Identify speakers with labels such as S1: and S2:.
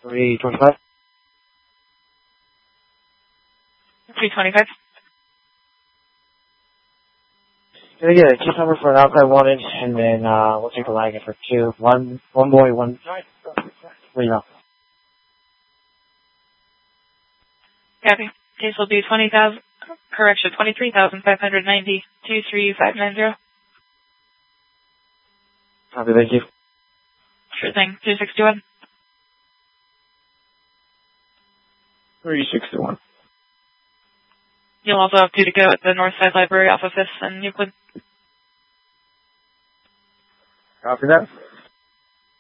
S1: 325.
S2: 325.
S1: Can I get a case number for an outside wanted, and then we'll take a wagon for two. One boy, one. Where you go?
S2: Copy. Case will be 23,590, 23590.
S1: Copy, thank you.
S2: Sure thing. 261.
S1: 361.
S2: You'll also have two to go at the Northside Library off of 5th and Euclid.
S1: Copy that.